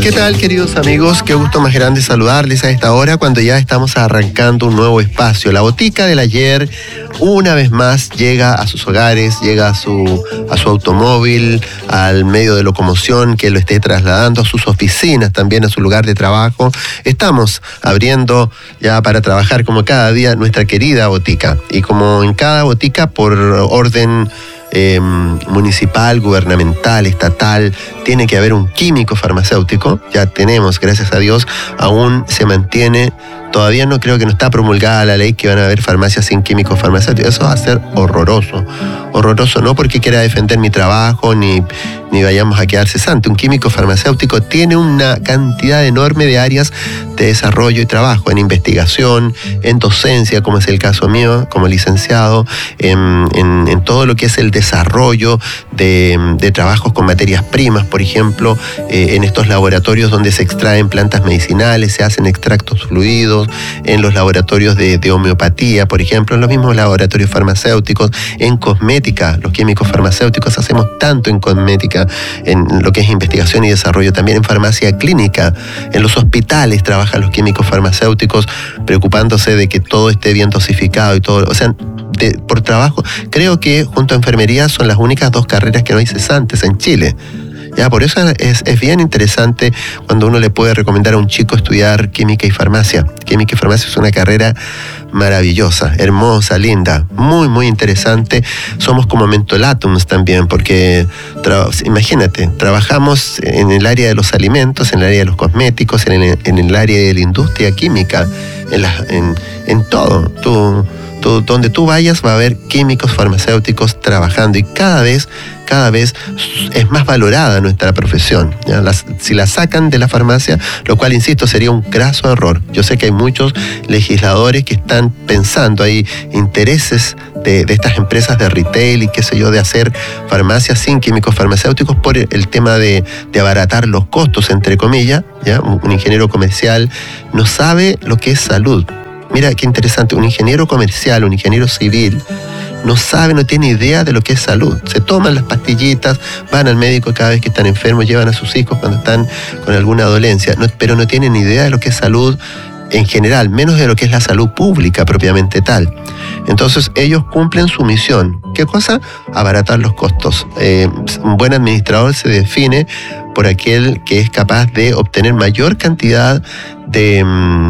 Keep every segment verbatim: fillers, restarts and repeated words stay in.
¿Qué tal, queridos amigos? Qué gusto más grande saludarles a esta hora cuando ya estamos arrancando un nuevo espacio. La Botica del Ayer una vez más llega a sus hogares, llega a su, a su automóvil, al medio de locomoción que lo esté trasladando, a sus oficinas, también a su lugar de trabajo. Estamos abriendo ya para trabajar como cada día nuestra querida botica. Y como en cada botica, por orden Eh, municipal, gubernamental, estatal, tiene que haber un químico farmacéutico. Ya tenemos, gracias a Dios, aún se mantiene. Todavía no creo que no está promulgada la ley que van a haber farmacias sin químicos farmacéuticos. Eso va a ser horroroso. Horroroso no porque quiera defender mi trabajo ni, ni vayamos a quedar cesante. Un químico farmacéutico tiene una cantidad enorme de áreas de desarrollo y trabajo, en investigación, en docencia, como es el caso mío, como licenciado, en, en, en todo lo que es el desarrollo de, de trabajos con materias primas, por ejemplo, eh, en estos laboratorios donde se extraen plantas medicinales, se hacen extractos fluidos, en los laboratorios de, de homeopatía, por ejemplo, en los mismos laboratorios farmacéuticos, en cosmética, los químicos farmacéuticos, hacemos tanto en cosmética, en lo que es investigación y desarrollo, también en farmacia clínica, en los hospitales trabajan los químicos farmacéuticos, preocupándose de que todo esté bien dosificado y todo, o sea, de, por trabajo. Creo que junto a enfermería son las únicas dos carreras que no hay cesantes en Chile. Ya, por eso es, es bien interesante cuando uno le puede recomendar a un chico estudiar química y farmacia. Química y farmacia es una carrera maravillosa, hermosa, linda, muy, muy interesante. Somos como mentolatos también, porque tra- imagínate, trabajamos en el área de los alimentos, en el área de los cosméticos, en el, en el área de la industria química, en, la, en, en todo. Tú, tú, donde tú vayas va a haber químicos farmacéuticos trabajando y cada vez cada vez es más valorada nuestra profesión. ¿Ya? Las, si la sacan de la farmacia, lo cual, insisto, sería un graso error. Yo sé que hay muchos legisladores que están pensando, hay intereses de, de estas empresas de retail y qué sé yo, de hacer farmacias sin químicos farmacéuticos por el tema de, de abaratar los costos, entre comillas. ¿Ya? Un, un ingeniero comercial no sabe lo que es salud. Mira qué interesante, un ingeniero comercial, un ingeniero civil, no sabe, no tiene idea de lo que es salud. Se toman las pastillitas, van al médico cada vez que están enfermos, llevan a sus hijos cuando están con alguna dolencia, no, pero no tienen idea de lo que es salud en general, menos de lo que es la salud pública propiamente tal. Entonces ellos cumplen su misión. ¿Qué cosa? Abaratar los costos. Eh, un buen administrador se define por aquel que es capaz de obtener mayor cantidad de,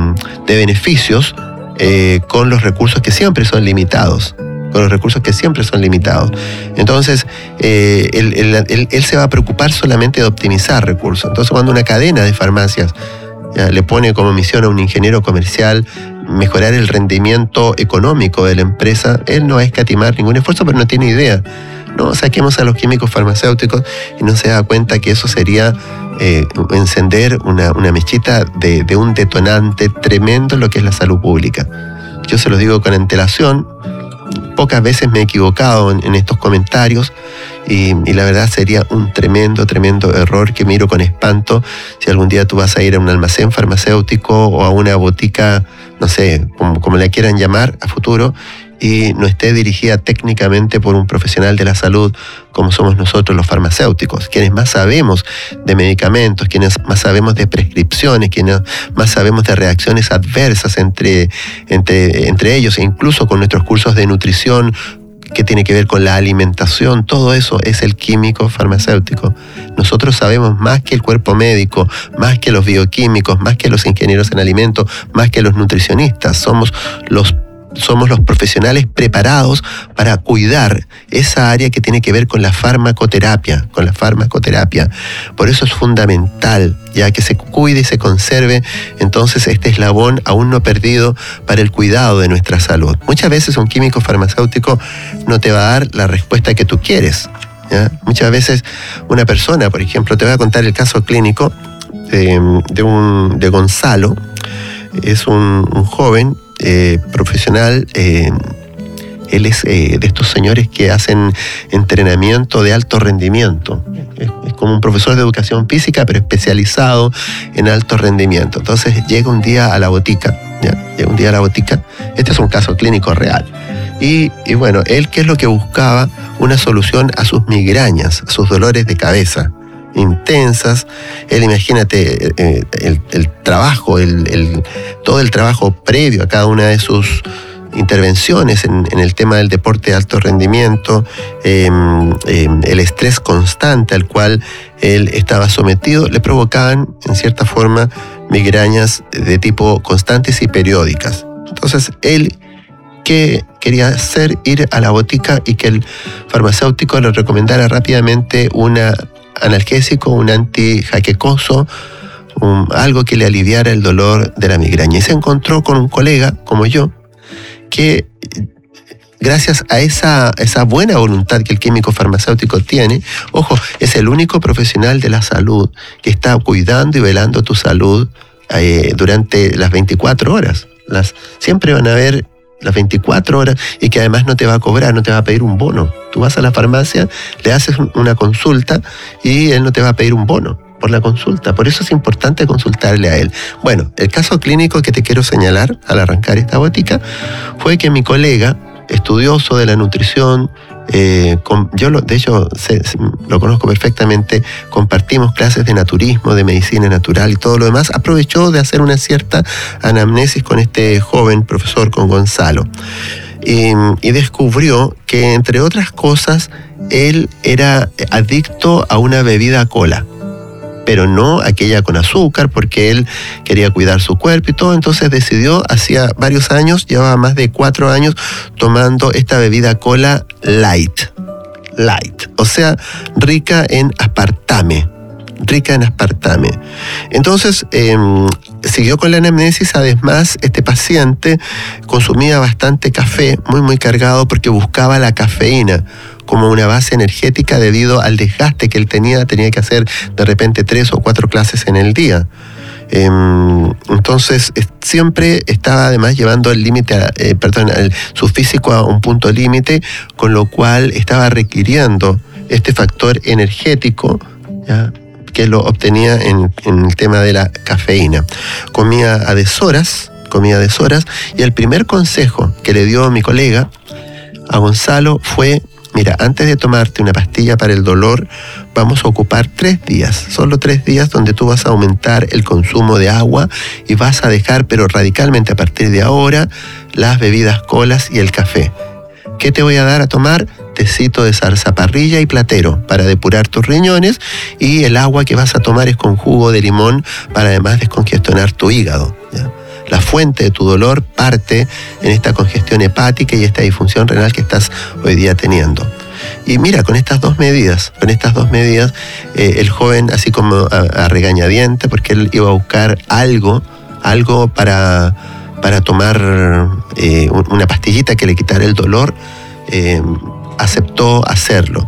de beneficios eh, con los recursos que siempre son limitados. con los recursos que siempre son limitados. Entonces, eh, él, él, él, él se va a preocupar solamente de optimizar recursos. Entonces, cuando una cadena de farmacias ya, le pone como misión a un ingeniero comercial mejorar el rendimiento económico de la empresa, él no va a escatimar ningún esfuerzo, pero no tiene idea. No, saquemos a los químicos farmacéuticos y no se da cuenta que eso sería eh, encender una, una mechita de, de un detonante tremendo en lo que es la salud pública. Yo se los digo con antelación. Pocas veces me he equivocado en, en estos comentarios y, y la verdad sería un tremendo, tremendo error que miro con espanto si algún día tú vas a ir a un almacén farmacéutico o a una botica, no sé, como, como la quieran llamar a futuro, y no esté dirigida técnicamente por un profesional de la salud como somos nosotros los farmacéuticos, quienes más sabemos de medicamentos, quienes más sabemos de prescripciones, quienes más sabemos de reacciones adversas entre, entre, entre ellos, e incluso con nuestros cursos de nutrición que tiene que ver con la alimentación. Todo eso es el químico farmacéutico. Nosotros sabemos más que el cuerpo médico, más que los bioquímicos, más que los ingenieros en alimentos, más que los nutricionistas. Somos los Somos los profesionales preparados para cuidar esa área que tiene que ver con la farmacoterapia, con la farmacoterapia. Por eso es fundamental, ya que se cuide y se conserve entonces este eslabón aún no perdido para el cuidado de nuestra salud. Muchas veces un químico farmacéutico no te va a dar la respuesta que tú quieres, ¿ya? Muchas veces una persona, por ejemplo, te voy a contar el caso clínico de, de, un, de Gonzalo, es un, un joven Eh, profesional, eh, él es eh, de estos señores que hacen entrenamiento de alto rendimiento. Es, es como un profesor de educación física, pero especializado en alto rendimiento. Entonces llega un día a la botica, ¿ya? Llega un día a la botica, este es un caso clínico real. Y, y bueno, él, ¿qué es lo que buscaba? Una solución a sus migrañas, a sus dolores de cabeza. intensas. Él, imagínate, eh, el, el trabajo, el, el, todo el trabajo previo a cada una de sus intervenciones en, en el tema del deporte de alto rendimiento, eh, eh, el estrés constante al cual él estaba sometido, le provocaban, en cierta forma, migrañas de tipo constantes y periódicas. Entonces, él, ¿qué quería hacer? Ir a la botica y que el farmacéutico le recomendara rápidamente un analgésico, un antijaquecoso, un, algo que le aliviara el dolor de la migraña. Y se encontró con un colega, como yo, que gracias a esa, esa buena voluntad que el químico farmacéutico tiene, ojo, es el único profesional de la salud que está cuidando y velando tu salud eh, durante las veinticuatro horas. Las, siempre van a haber las veinticuatro horas y que además no te va a cobrar, no te va a pedir un bono. Tú vas a la farmacia, le haces una consulta y él no te va a pedir un bono por la consulta. Por eso es importante consultarle a él. Bueno, el caso clínico que te quiero señalar al arrancar esta botica fue que mi colega, estudioso de la nutrición, eh, con, yo lo, de hecho se, se, lo conozco perfectamente, compartimos clases de naturismo, de medicina natural y todo lo demás, aprovechó de hacer una cierta anamnesis con este joven profesor, con Gonzalo, y, y descubrió que, entre otras cosas, él era adicto a una bebida cola, pero no aquella con azúcar, porque él quería cuidar su cuerpo y todo. Entonces decidió, hacía varios años, llevaba más de cuatro años tomando esta bebida cola light, light, o sea, rica en aspartame, rica en aspartame. Entonces, eh, siguió con la anamnesis. Además, este paciente consumía bastante café, muy muy cargado, porque buscaba la cafeína como una base energética debido al desgaste que él tenía, tenía que hacer de repente tres o cuatro clases en el día. Eh, entonces siempre estaba además llevando el límite, eh, perdón, el, su físico a un punto límite, con lo cual estaba requiriendo este factor energético, ¿ya?, que lo obtenía en, en el tema de la cafeína. Comía a deshoras, comía a deshoras, y el primer consejo que le dio mi colega a Gonzalo fue: mira, antes de tomarte una pastilla para el dolor, vamos a ocupar tres días, solo tres días, donde tú vas a aumentar el consumo de agua y vas a dejar, pero radicalmente a partir de ahora, las bebidas colas y el café. ¿Qué te voy a dar a tomar? Tecito de zarzaparrilla y platero para depurar tus riñones, y el agua que vas a tomar es con jugo de limón para además descongestionar tu hígado, ¿ya? La fuente de tu dolor parte en esta congestión hepática y esta disfunción renal que estás hoy día teniendo. Y mira, con estas dos medidas, con estas dos medidas, eh, el joven, así como a, a regañadiente, porque él iba a buscar algo, algo para, para tomar eh, una pastillita que le quitara el dolor, eh, aceptó hacerlo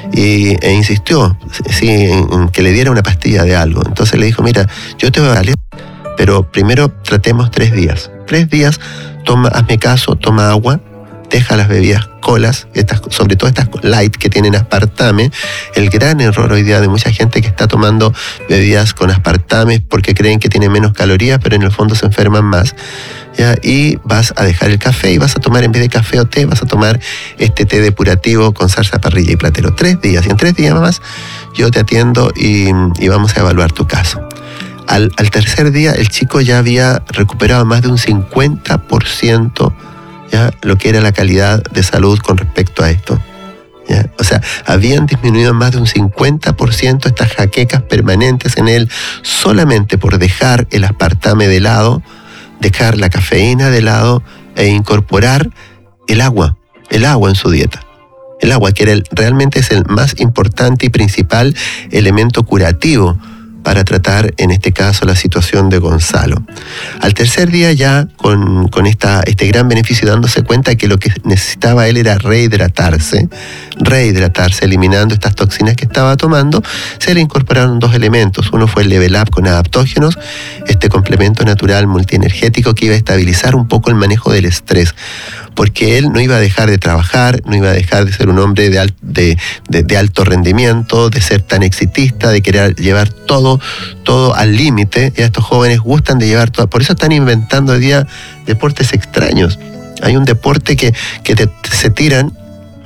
y, e insistió, sí, en, en que le diera una pastilla de algo. Entonces le dijo: mira, yo te voy a dar, pero primero tratemos tres días. Tres días, toma, hazme caso, toma agua, deja las bebidas colas, estas, sobre todo estas light que tienen aspartame. El gran error hoy día de mucha gente que está tomando bebidas con aspartame porque creen que tienen menos calorías, pero en el fondo se enferman más, ¿ya? Y vas a dejar el café y vas a tomar, en vez de café o té, vas a tomar este té depurativo con zarzaparrilla y platero. Tres días, y en tres días más yo te atiendo y, y vamos a evaluar tu caso. Al, al tercer día, el chico ya había recuperado más de un cincuenta por ciento, ¿ya?, lo que era la calidad de salud con respecto a esto, ¿ya? O sea, habían disminuido más de un cincuenta por ciento estas jaquecas permanentes en él, solamente por dejar el aspartame de lado, dejar la cafeína de lado e incorporar el agua, el agua en su dieta. El agua, que era el, realmente es el más importante y principal elemento curativo para tratar, en este caso, la situación de Gonzalo. Al tercer día, ya con, con esta, este gran beneficio, dándose cuenta que lo que necesitaba él era rehidratarse, rehidratarse, eliminando estas toxinas que estaba tomando, se le incorporaron dos elementos. Uno fue el Level Up con adaptógenos, este complemento natural multienergético que iba a estabilizar un poco el manejo del estrés, porque él no iba a dejar de trabajar, no iba a dejar de ser un hombre de, al, de, de, de alto rendimiento, de ser tan exitista, de querer llevar todo, todo al límite. Y a estos jóvenes gustan de llevar todo, por eso están inventando hoy día deportes extraños. Hay un deporte que, que te, se tiran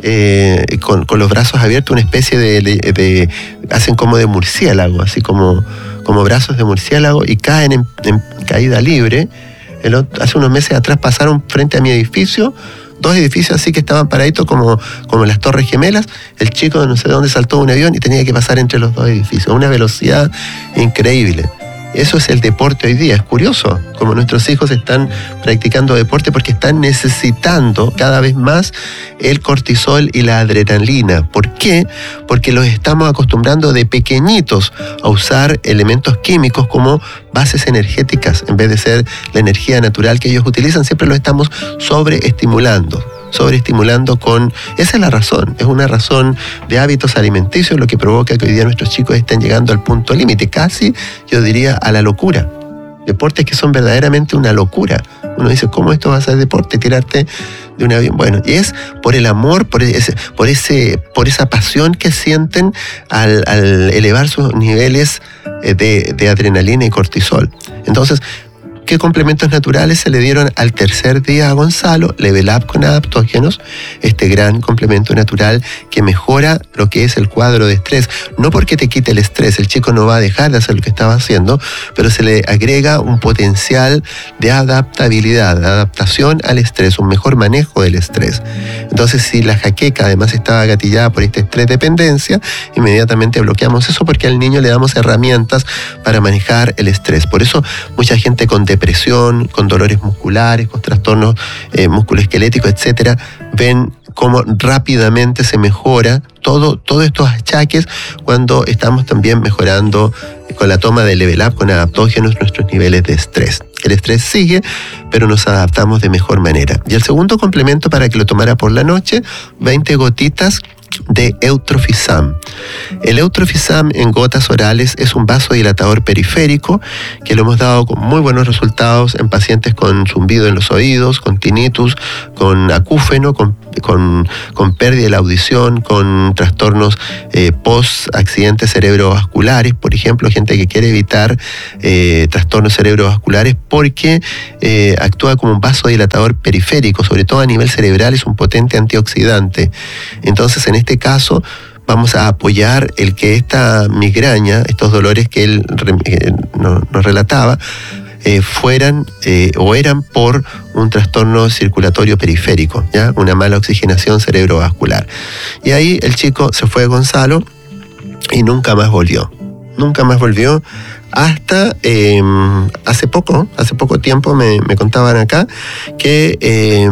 eh, con, con los brazos abiertos, una especie de, de, de hacen como de murciélago, así como, como brazos de murciélago, y caen en, en caída libre. El otro, hace unos meses atrás pasaron frente a mi edificio, dos edificios así que estaban paraditos como, como las Torres Gemelas. El chico no sé de dónde saltó un avión y tenía que pasar entre los dos edificios, a una velocidad increíble. Eso es el deporte hoy día. Es curioso como nuestros hijos están practicando deporte porque están necesitando cada vez más el cortisol y la adrenalina. ¿Por qué? Porque los estamos acostumbrando de pequeñitos a usar elementos químicos como bases energéticas en vez de ser la energía natural que ellos utilizan. Siempre los estamos sobreestimulando. sobreestimulando con... Esa es la razón, es una razón de hábitos alimenticios lo que provoca que hoy día nuestros chicos estén llegando al punto límite, casi, yo diría, a la locura. Deportes que son verdaderamente una locura. Uno dice, ¿cómo esto va a ser deporte? Tirarte de un avión. Bueno, y es por el amor, por ese, por ese, por esa pasión que sienten al, al elevar sus niveles de, de adrenalina y cortisol. Entonces, ¿qué complementos naturales se le dieron al tercer día a Gonzalo? Level Up con adaptógenos, este gran complemento natural que mejora lo que es el cuadro de estrés. No porque te quite el estrés, el chico no va a dejar de hacer lo que estaba haciendo, pero se le agrega un potencial de adaptabilidad, de adaptación al estrés, un mejor manejo del estrés. Entonces, si la jaqueca además estaba gatillada por este estrés dependencia, inmediatamente bloqueamos eso porque al niño le damos herramientas para manejar el estrés. Por eso mucha gente con depresión, con dolores musculares, con trastornos eh, musculoesqueléticos, etcétera, ven cómo rápidamente se mejora todo, todos estos achaques cuando estamos también mejorando con la toma de Level Up con adaptógenos nuestros niveles de estrés. El estrés sigue, pero nos adaptamos de mejor manera. Y el segundo complemento para que lo tomara por la noche, veinte gotitas de Eutrofizam. El Eutrofizam en gotas orales es un vasodilatador periférico que lo hemos dado con muy buenos resultados en pacientes con zumbido en los oídos, con tinnitus, con acúfeno, con, con, con pérdida de la audición, con trastornos eh, post-accidentes cerebrovasculares, por ejemplo, gente que quiere evitar eh, trastornos cerebrovasculares porque eh, actúa como un vasodilatador periférico, sobre todo a nivel cerebral, es un potente antioxidante. Entonces, en este caso, vamos a apoyar el que esta migraña, estos dolores que él eh, nos, nos relataba, eh, fueran eh, o eran por un trastorno circulatorio periférico, ¿ya? Una mala oxigenación cerebrovascular. Y ahí el chico se fue a Gonzalo y nunca más volvió. Nunca más volvió hasta eh, hace poco, hace poco tiempo me, me contaban acá que eh,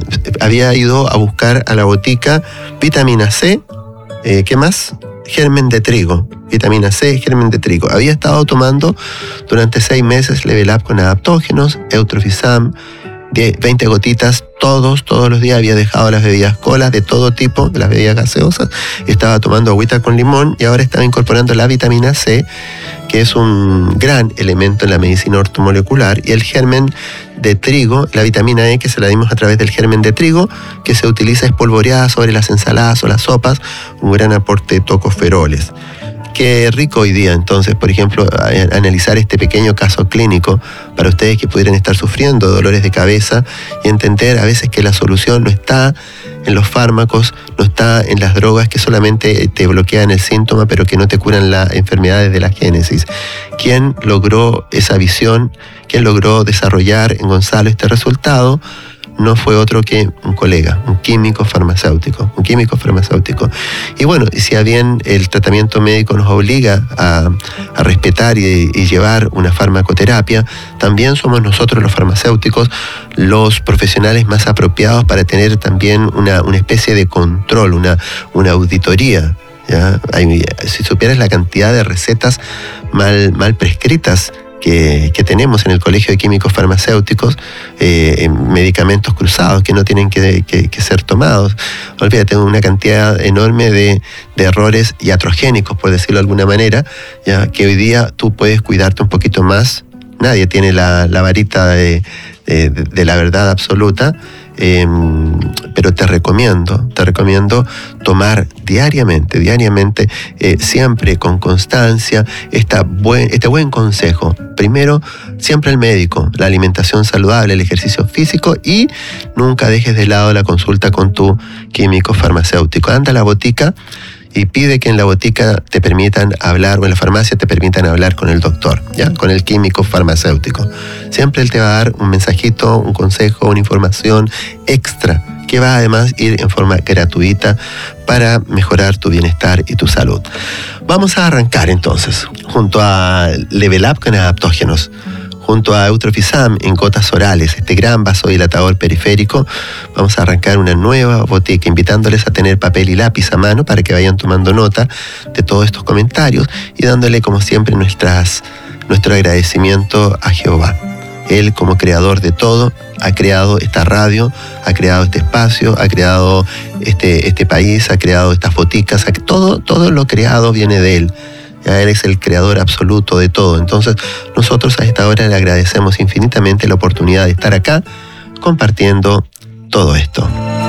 había ido a buscar a la botica vitamina C, eh, ¿qué más? Germen de trigo, vitamina C, germen de trigo. Había estado tomando durante seis meses Level Up con adaptógenos, Eutrofizam, veinte gotitas todos, todos los días. Había dejado las bebidas colas de todo tipo, de las bebidas gaseosas, estaba tomando agüita con limón y ahora estaba incorporando la vitamina C, que es un gran elemento en la medicina ortomolecular, y el germen de trigo, la vitamina E que se la dimos a través del germen de trigo, que se utiliza espolvoreada sobre las ensaladas o las sopas, un gran aporte de tocoferoles. Qué rico hoy día, entonces, por ejemplo, a, analizar este pequeño caso clínico para ustedes que pudieran estar sufriendo dolores de cabeza y entender a veces que la solución no está en los fármacos, no está en las drogas que solamente te bloquean el síntoma, pero que no te curan las enfermedades de la génesis. ¿Quién logró esa visión? ¿Quién logró desarrollar en Gonzalo este resultado? No fue otro que un colega, un químico farmacéutico, un químico farmacéutico. Y bueno, si a bien el tratamiento médico nos obliga a, a respetar y, y llevar una farmacoterapia, también somos nosotros los farmacéuticos los profesionales más apropiados para tener también una, una especie de control, una, una auditoría. ¿Ya? Hay, si supieras la cantidad de recetas mal, mal prescritas Que, que tenemos en el Colegio de Químicos Farmacéuticos, eh, medicamentos cruzados que no tienen que, que, que ser tomados. Olvídate, una cantidad enorme de, de errores iatrogénicos, por decirlo de alguna manera, ya que hoy día tú puedes cuidarte un poquito más. Nadie tiene la, la varita de, de, de la verdad absoluta. eh, pero te recomiendo, te recomiendo tomar diariamente, diariamente, eh, siempre con constancia, esta buen, este buen consejo. Primero, siempre el médico, la alimentación saludable, el ejercicio físico y nunca dejes de lado la consulta con tu químico farmacéutico. Anda a la botica y pide que en la botica te permitan hablar, o en la farmacia te permitan hablar con el doctor, ¿ya? Con el químico farmacéutico. Siempre él te va a dar un mensajito, un consejo, una información extra, que va además a ir en forma gratuita para mejorar tu bienestar y tu salud. Vamos a arrancar entonces, junto a Level Up con adaptógenos, junto a Eutrofizam en gotas orales, este gran vasodilatador periférico. Vamos a arrancar una nueva botica, invitándoles a tener papel y lápiz a mano para que vayan tomando nota de todos estos comentarios y dándole, como siempre, nuestras, nuestro agradecimiento a Jehová. Él, como creador de todo, ha creado esta radio, ha creado este espacio, ha creado este, este país, ha creado estas boticas, todo, todo lo creado viene de Él. Él es el creador absoluto de todo. Entonces, nosotros a esta hora le agradecemos infinitamente la oportunidad de estar acá compartiendo todo esto.